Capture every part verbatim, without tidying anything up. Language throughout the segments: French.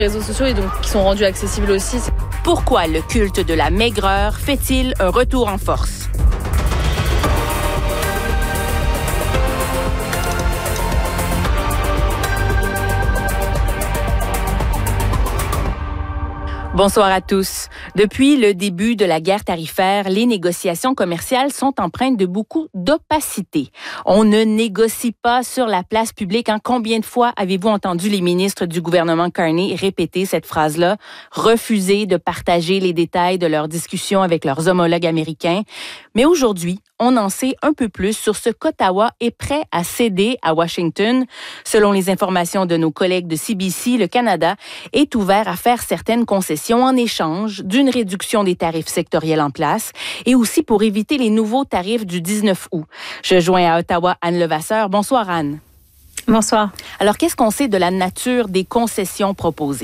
réseaux sociaux et donc qui sont rendus accessibles aussi. Pourquoi le culte de la maigreur fait-il un retour en force? Bonsoir à tous. Depuis le début de la guerre tarifaire, les négociations commerciales sont empreintes de beaucoup d'opacité. On ne négocie pas sur la place publique. Hein? Combien de fois avez-vous entendu les ministres du gouvernement Carney répéter cette phrase-là, refuser de partager les détails de leurs discussions avec leurs homologues américains? Mais aujourd'hui, on en sait un peu plus sur ce qu'Ottawa est prêt à céder à Washington. Selon les informations de nos collègues de C B C, le Canada est ouvert à faire certaines concessions en échange d'une réduction des tarifs sectoriels en place et aussi pour éviter les nouveaux tarifs du dix-neuf août. Je joins à Ottawa Anne Levasseur. Bonsoir Anne. Bonsoir. Alors, qu'est-ce qu'on sait de la nature des concessions proposées?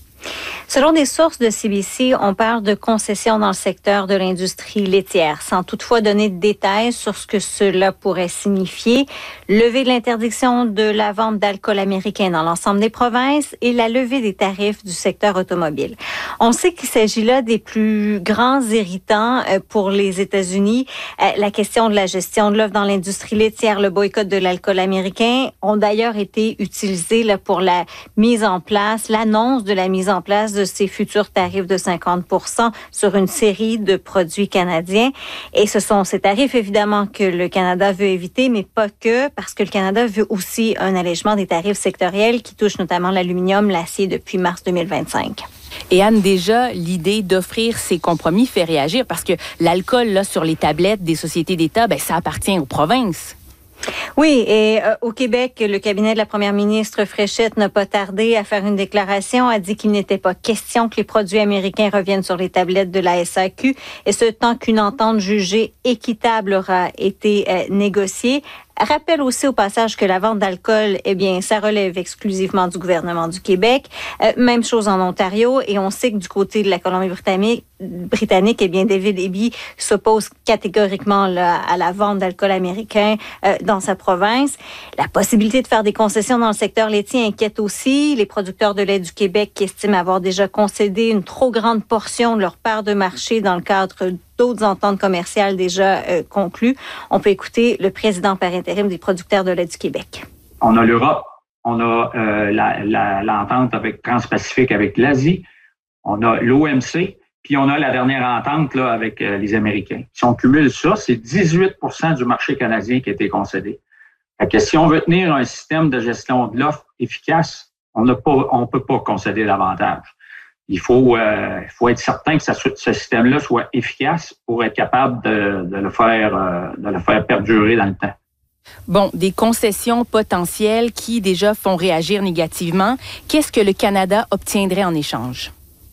Selon des sources de C B C, on parle de concessions dans le secteur de l'industrie laitière, sans toutefois donner de détails sur ce que cela pourrait signifier. Levée de l'interdiction de la vente d'alcool américain dans l'ensemble des provinces et la levée des tarifs du secteur automobile. On sait qu'il s'agit là des plus grands irritants pour les États-Unis. La question de la gestion de l'offre dans l'industrie laitière, le boycott de l'alcool américain ont d'ailleurs été utilisés là, pour la mise en place, l'annonce de la mise en place de ces futurs tarifs de cinquante pour cent sur une série de produits canadiens. Et ce sont ces tarifs, évidemment, que le Canada veut éviter, mais pas que, parce que le Canada veut aussi un allègement des tarifs sectoriels qui touchent notamment l'aluminium, l'acier depuis mars deux mille vingt-cinq. Et Anne, déjà, l'idée d'offrir ces compromis fait réagir parce que l'alcool là, sur les tablettes des sociétés d'État, ben, ça appartient aux provinces. Oui, et euh, au Québec, le cabinet de la première ministre Fréchette n'a pas tardé à faire une déclaration, a dit qu'il n'était pas question que les produits américains reviennent sur les tablettes de la S A Q, et ce tant qu'une entente jugée équitable aura été euh, négociée. Rappelle aussi au passage que la vente d'alcool, eh bien, ça relève exclusivement du gouvernement du Québec. Euh, même chose en Ontario, et on sait que du côté de la Colombie-Britannique, britannique, eh bien, David Eby s'oppose catégoriquement là, à la vente d'alcool américain euh, dans sa province. La possibilité de faire des concessions dans le secteur laitier inquiète aussi les producteurs de lait du Québec qui estiment avoir déjà concédé une trop grande portion de leur part de marché dans le cadre d'autres ententes commerciales déjà euh, conclues. On peut écouter le président par intérim des producteurs de lait du Québec. On a l'Europe, on a euh, la, la, l'entente avec Trans-Pacifique avec l'Asie, on a l'O M C, puis on a la dernière entente là avec euh, les Américains. Si on cumule ça, c'est dix-huit pour cent du marché canadien qui a été concédé. Fait que si on veut tenir un système de gestion de l'offre efficace, on n'a pas, on peut pas concéder davantage. Il faut, euh, il faut être certain que ça, ce système-là soit efficace pour être capable de, de le faire, euh, de le faire perdurer dans le temps. Bon, des concessions potentielles qui déjà font réagir négativement. Qu'est-ce que le Canada obtiendrait en échange?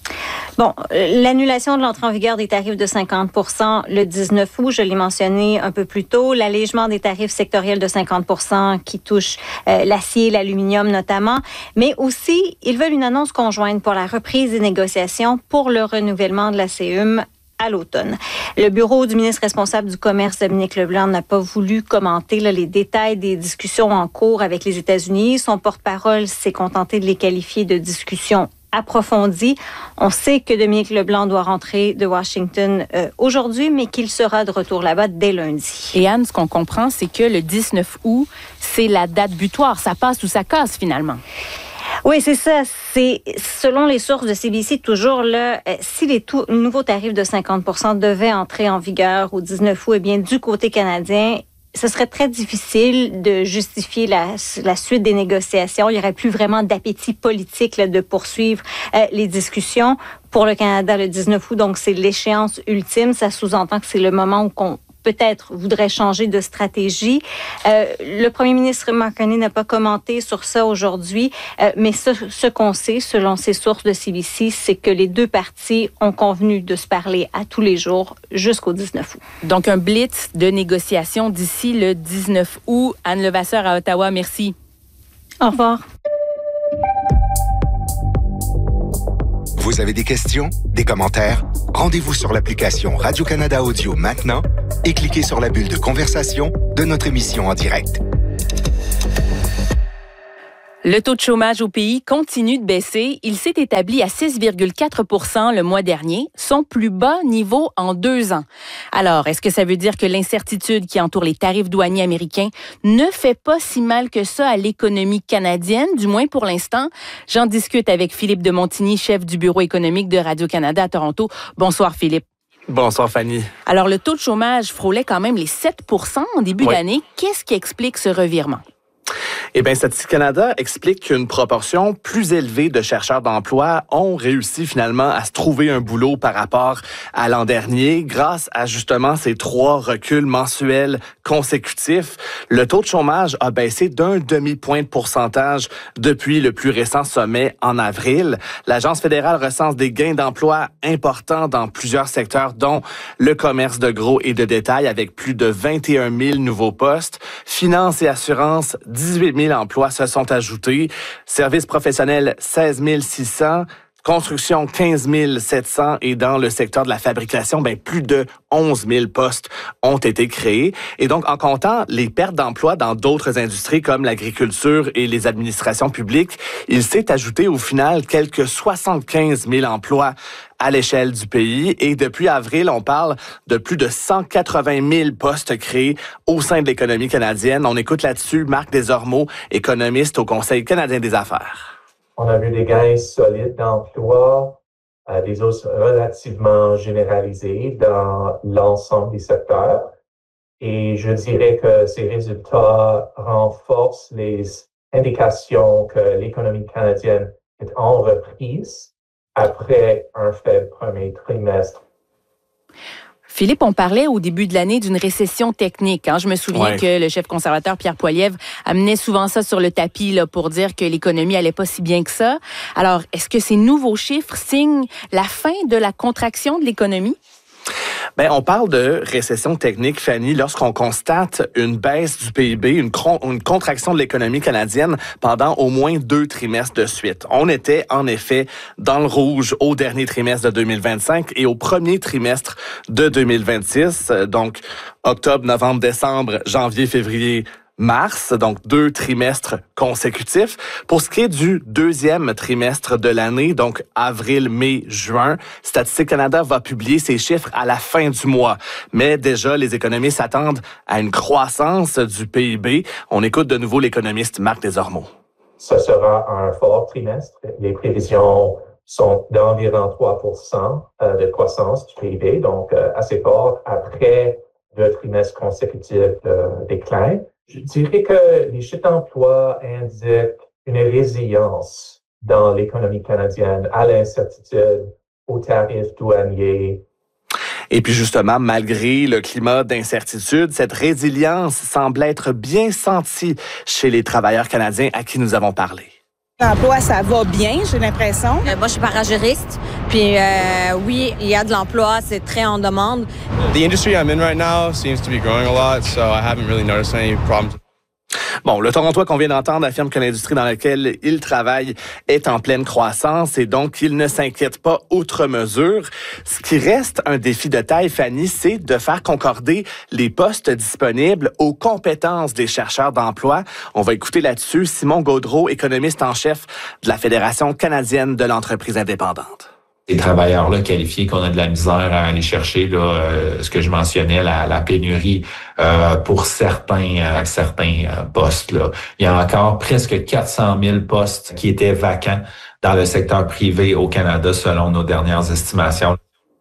Bon, l'annulation de l'entrée en vigueur des tarifs de cinquante pour cent le dix-neuf août, je l'ai mentionné un peu plus tôt, l'allègement des tarifs sectoriels de cinquante pour cent qui touchent euh, l'acier, l'aluminium notamment, mais aussi, ils veulent une annonce conjointe pour la reprise des négociations pour le renouvellement de la C E M à l'automne. Le bureau du ministre responsable du Commerce, Dominique Leblanc, n'a pas voulu commenter là, les détails des discussions en cours avec les États-Unis. Son porte-parole s'est contenté de les qualifier de discussions approfondie. On sait que Dominique Leblanc doit rentrer de Washington euh, aujourd'hui, mais qu'il sera de retour là-bas dès lundi. Et Anne, ce qu'on comprend, c'est que le dix-neuf août, c'est la date butoir. Ça passe ou ça casse finalement. Oui, c'est ça. C'est selon les sources de C B C, toujours là, si les tout, nouveaux tarifs de cinquante pour cent devaient entrer en vigueur au dix-neuf août, eh bien, du côté canadien, ce serait très difficile de justifier la, la suite des négociations. Il n'y aurait plus vraiment d'appétit politique là, de poursuivre euh, les discussions. Pour le Canada, le dix-neuf août, donc c'est l'échéance ultime. Ça sous-entend que c'est le moment où on peut-être voudrait changer de stratégie. Euh, le premier ministre Mark Carney n'a pas commenté sur ça aujourd'hui, euh, mais ce, ce qu'on sait, selon ses sources de C B C, c'est que les deux parties ont convenu de se parler à tous les jours jusqu'au dix-neuf août. Donc, un blitz de négociation d'ici le dix-neuf août. Anne Levasseur à Ottawa, merci. Au revoir. Vous avez des questions, des commentaires? Rendez-vous sur l'application Radio-Canada Audio maintenant et cliquez sur la bulle de conversation de notre émission en direct. Le taux de chômage au pays continue de baisser. Il s'est établi à six virgule quatre pour cent le mois dernier, son plus bas niveau en deux ans. Alors, est-ce que ça veut dire que l'incertitude qui entoure les tarifs douaniers américains ne fait pas si mal que ça à l'économie canadienne, du moins pour l'instant? J'en discute avec Philippe de Montigny, chef du bureau économique de Radio-Canada à Toronto. Bonsoir, Philippe. Bonsoir, Fanny. Alors, le taux de chômage frôlait quand même les sept pour cent en début oui. d'année. Qu'est-ce qui explique ce revirement? Eh bien, Statistique Canada explique qu'une proportion plus élevée de chercheurs d'emploi ont réussi finalement à se trouver un boulot par rapport à l'an dernier grâce à justement ces trois reculs mensuels consécutifs. Le taux de chômage a baissé d'un demi-point de pourcentage depuis le plus récent sommet en avril. L'Agence fédérale recense des gains d'emploi importants dans plusieurs secteurs, dont le commerce de gros et de détail avec plus de vingt et un mille nouveaux postes. Finances et assurances, dix-huit mille emplois se sont ajoutés. Services professionnels, seize mille six cents. Construction, quinze mille sept cents. Et dans le secteur de la fabrication, ben, plus de onze mille postes ont été créés. Et donc, en comptant les pertes d'emplois dans d'autres industries comme l'agriculture et les administrations publiques, il s'est ajouté au final quelques soixante-quinze mille emplois à l'échelle du pays. Et depuis avril, on parle de plus de cent quatre-vingt mille postes créés au sein de l'économie canadienne. On écoute là-dessus Marc Desormeaux, économiste au Conseil canadien des affaires. On a vu des gains solides d'emploi, euh, des hausses relativement généralisées dans l'ensemble des secteurs. Et je dirais que ces résultats renforcent les indications que l'économie canadienne est en reprise après un faible premier trimestre. Philippe, on parlait au début de l'année d'une récession technique. Hein? Je me souviens ouais. que le chef conservateur Pierre Poilievre amenait souvent ça sur le tapis là, pour dire que l'économie allait pas si bien que ça. Alors, est-ce que ces nouveaux chiffres signent la fin de la contraction de l'économie? Bien, on parle de récession technique, Fanny, lorsqu'on constate une baisse du P I B, une, cron- une contraction de l'économie canadienne pendant au moins deux trimestres de suite. On était, en effet, dans le rouge au dernier trimestre de deux mille vingt-cinq et au premier trimestre de deux mille vingt-six, donc octobre, novembre, décembre, janvier, février, mars, donc deux trimestres consécutifs. Pour ce qui est du deuxième trimestre de l'année, donc avril, mai, juin, Statistique Canada va publier ses chiffres à la fin du mois. Mais déjà, les économistes s'attendent à une croissance du P I B. On écoute de nouveau l'économiste Marc Desormeaux. Ce sera un fort trimestre. Les prévisions sont d'environ trois pour cent de croissance du P I B, donc assez fort après deux trimestres consécutifs de déclin. Je dirais que les chiffres d'emploi indiquent une résilience dans l'économie canadienne à l'incertitude, aux tarifs douaniers. Et puis justement, malgré le climat d'incertitude, cette résilience semble être bien sentie chez les travailleurs canadiens à qui nous avons parlé. L'emploi, ça va bien, j'ai l'impression. Euh, moi, je suis parajuriste, puis euh, oui, il y a de l'emploi, c'est très en demande. The industry I'm in right now seems to be growing a lot, so I haven't really noticed any problems. Bon, le Torontois qu'on vient d'entendre affirme que l'industrie dans laquelle il travaille est en pleine croissance et donc il ne s'inquiète pas outre mesure. Ce qui reste un défi de taille, Fanny, c'est de faire concorder les postes disponibles aux compétences des chercheurs d'emploi. On va écouter là-dessus Simon Gaudreault, économiste en chef de la Fédération canadienne de l'entreprise indépendante. Ces travailleurs-là qualifiés qu'on a de la misère à aller chercher, là, euh, ce que je mentionnais, la, la pénurie euh, pour certains euh, certains euh, postes. Là. Il y a encore presque quatre cent mille postes qui étaient vacants dans le secteur privé au Canada, selon nos dernières estimations.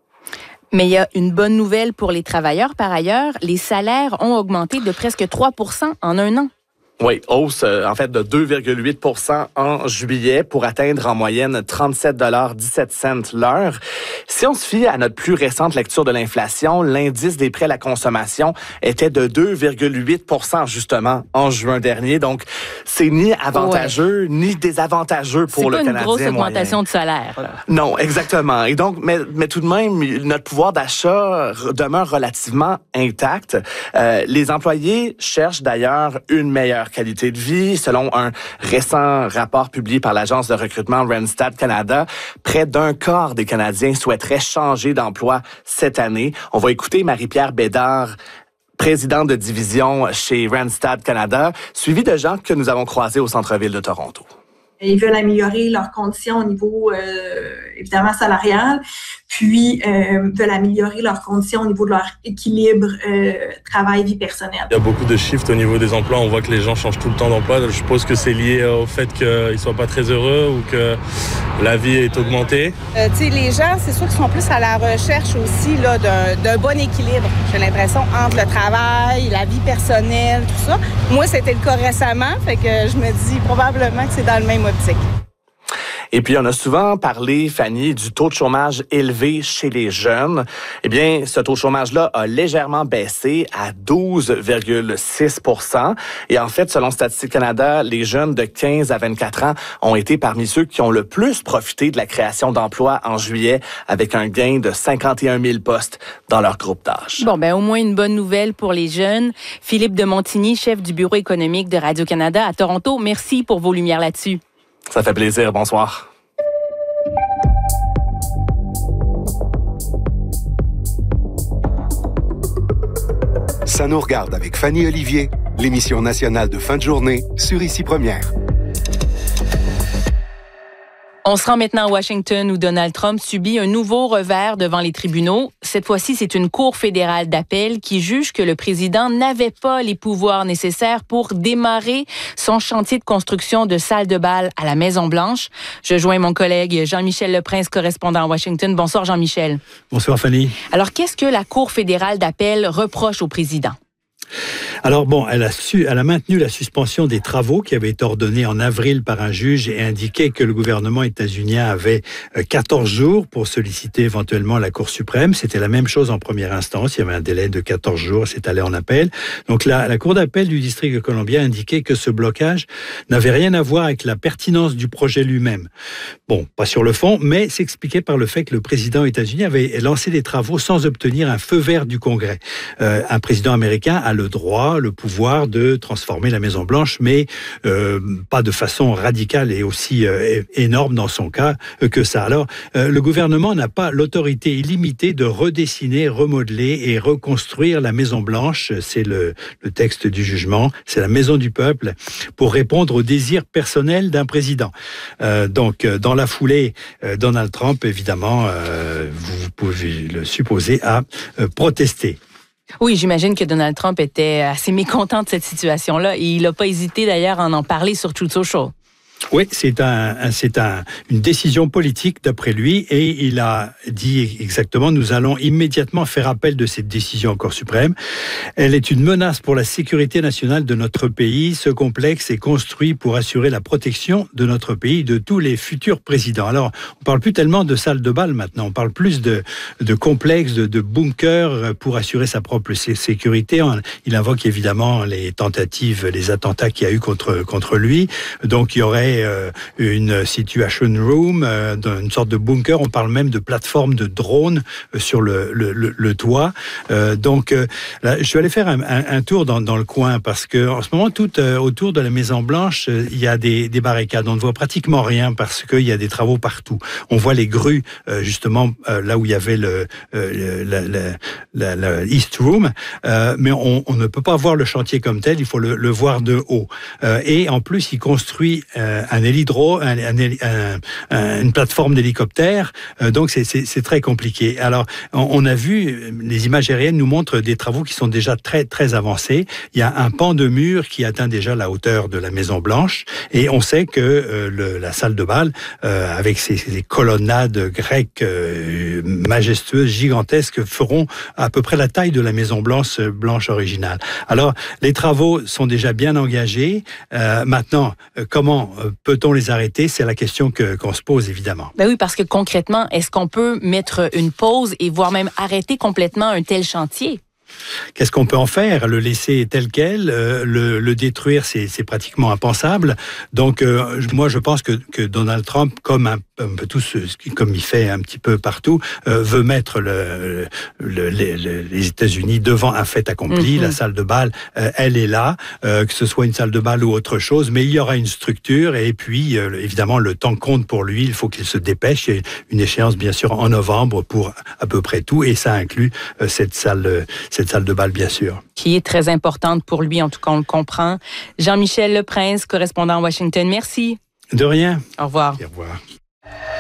Mais il y a une bonne nouvelle pour les travailleurs. Par ailleurs, les salaires ont augmenté de presque trois pour cent en un an. Oui, hausse euh, en fait de deux virgule huit pour cent en juillet pour atteindre en moyenne trente-sept dollars dix-sept cents l'heure. Si on se fie à notre plus récente lecture de l'inflation, l'indice des prix à la consommation était de deux virgule huit pour cent justement en juin dernier. Donc, c'est ni avantageux ouais. ni désavantageux pour le Canadien moyen. C'est pas une grosse augmentation de salaire. Là. Non, exactement. Et donc, mais, mais tout de même, notre pouvoir d'achat demeure relativement intact. Euh, les employés cherchent d'ailleurs une meilleure qualité de vie. Selon un récent rapport publié par l'agence de recrutement Randstad Canada, près d'un quart des Canadiens souhaiteraient changer d'emploi cette année. On va écouter Marie-Pierre Bédard, présidente de division chez Randstad Canada, suivie de gens que nous avons croisés au centre-ville de Toronto. Ils veulent améliorer leurs conditions au niveau, euh, évidemment, salarial, puis euh, veulent améliorer leurs conditions au niveau de leur équilibre euh, travail-vie personnelle. Il y a beaucoup de shifts au niveau des emplois. On voit que les gens changent tout le temps d'emploi. Je suppose que c'est lié au fait qu'ils ne soient pas très heureux ou que la vie est augmentée. Euh, tu sais, les gens, c'est sûr qu'ils sont plus à la recherche aussi là, d'un, d'un bon équilibre, j'ai l'impression, entre le travail, la vie personnelle, tout ça. Moi, c'était le cas récemment, fait que je me dis probablement que c'est dans le même optique. Et puis, on a souvent parlé, Fanny, du taux de chômage élevé chez les jeunes. Eh bien, ce taux de chômage-là a légèrement baissé à douze virgule six pour cent. Et en fait, selon Statistique Canada, les jeunes de quinze à vingt-quatre ans ont été parmi ceux qui ont le plus profité de la création d'emplois en juillet, avec un gain de cinquante et un mille postes dans leur groupe d'âge. Bon, ben au moins une bonne nouvelle pour les jeunes. Philippe de Montigny, chef du bureau économique de Radio-Canada à Toronto, merci pour vos lumières là-dessus. Ça fait plaisir. Bonsoir. Ça nous regarde avec Fanny Olivier, l'émission nationale de fin de journée sur Ici Première. On se rend maintenant à Washington où Donald Trump subit un nouveau revers devant les tribunaux. Cette fois-ci, c'est une cour fédérale d'appel qui juge que le président n'avait pas les pouvoirs nécessaires pour démarrer son chantier de construction de salles de bal à la Maison-Blanche. Je joins mon collègue Jean-Michel Leprince, correspondant à Washington. Bonsoir Jean-Michel. Bonsoir Fanny. Alors, qu'est-ce que la cour fédérale d'appel reproche au président? Alors bon, elle a, su, elle a maintenu la suspension des travaux qui avaient été ordonnés en avril par un juge et indiqué que le gouvernement états-unien avait quatorze jours pour solliciter éventuellement la Cour suprême. C'était la même chose en première instance. Il y avait un délai de quatorze jours, c'est allé en appel. Donc la, la Cour d'appel du district de Columbia indiquait que ce blocage n'avait rien à voir avec la pertinence du projet lui-même. Bon, pas sur le fond, mais s'expliquait par le fait que le président états-unien avait lancé des travaux sans obtenir un feu vert du Congrès. Euh, un président américain a le droit, le pouvoir de transformer la Maison-Blanche, mais euh, pas de façon radicale et aussi euh, énorme dans son cas euh, que ça. Alors, euh, le gouvernement n'a pas l'autorité illimitée de redessiner, remodeler et reconstruire la Maison-Blanche. C'est le, le texte du jugement. C'est la maison du peuple pour répondre aux désirs personnels d'un président. Euh, donc, dans la foulée, euh, Donald Trump, évidemment, euh, vous pouvez le supposer, a euh, protesté. Oui, j'imagine que Donald Trump était assez mécontent de cette situation-là et il n'a pas hésité d'ailleurs à en parler sur Truth Social. Oui, c'est un, c'est un, une décision politique d'après lui et il a dit exactement, nous allons immédiatement faire appel de cette décision en Cour suprême. Elle est une menace pour la sécurité nationale de notre pays. Ce complexe est construit pour assurer la protection de notre pays, de tous les futurs présidents. Alors, on parle plus tellement de salles de bal maintenant, on parle plus de, de complexes, de, de bunkers pour assurer sa propre sécurité. Il invoque évidemment les tentatives, les attentats qu'il y a eu contre, contre lui. Donc, il y aurait une situation room, une sorte de bunker. On parle même de plateforme de drones sur le, le, le, le toit. Donc, là, je suis allé faire un, un, un tour dans, dans le coin parce que en ce moment, tout autour de la Maison Blanche, il y a des, des barricades. On ne voit pratiquement rien parce qu'il y a des travaux partout. On voit les grues justement là où il y avait le, le, la, la, la East Room, mais on, on ne peut pas voir le chantier comme tel. Il faut le, le voir de haut. Et en plus, il construit un hélidro, un, un, un, un, une plateforme d'hélicoptère, euh, donc c'est, c'est, c'est très compliqué. Alors, on, on a vu, les images aériennes nous montrent des travaux qui sont déjà très, très avancés. Il y a un pan de mur qui atteint déjà la hauteur de la Maison Blanche, et on sait que euh, le, la salle de bal, euh, avec ses, ses colonnades grecques euh, majestueuses, gigantesques, feront à peu près la taille de la Maison Blanche, blanche originale. Alors, les travaux sont déjà bien engagés. Euh, maintenant, euh, comment peut-on les arrêter? C'est la question que, qu'on se pose, évidemment. Ben oui, parce que concrètement, est-ce qu'on peut mettre une pause et voire même arrêter complètement un tel chantier? Qu'est-ce qu'on peut en faire? Le laisser tel quel, euh, le, le détruire, c'est, c'est pratiquement impensable. Donc, euh, moi, je pense que, que Donald Trump, comme un, un peu tout ce, comme il fait un petit peu partout, euh, veut mettre le, le, le, le, les États-Unis devant un fait accompli. Mm-hmm. La salle de bal, euh, elle est là, euh, que ce soit une salle de bal ou autre chose, mais il y aura une structure et puis, euh, évidemment, le temps compte pour lui. Il faut qu'il se dépêche. Il y a une échéance, bien sûr, en novembre pour à peu près tout, et ça inclut euh, cette salle, cette salle de bal, bien sûr. Qui est très importante pour lui, en tout cas, on le comprend. Jean-Michel Leprince, correspondant à Washington, merci. beaucoup. De rien. Au revoir. Et au revoir.